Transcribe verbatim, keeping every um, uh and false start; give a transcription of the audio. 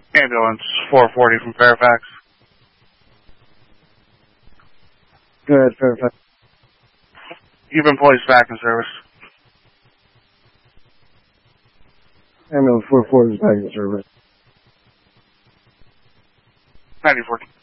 Ambulance four forty from Fairfax. Go ahead, Fairfax. You've been placed back in service. Ambulance four forty is back in service. ninety-four.